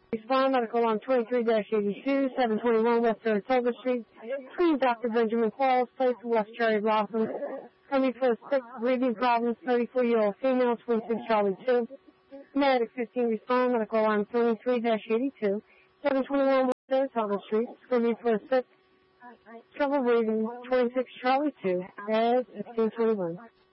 Respond medical on 23-82, 721 West Saratoga Street, between Dr. Benjamin Qualls, Place West Cherry Blossom. Coming for 6 breathing problems, 34-year-old female, 26 Charlie 2. Medic 15, respond medical on 23-82, 721 West Saratoga Street, coming for 6 trouble breathing, 26 Charlie 2, as 1621.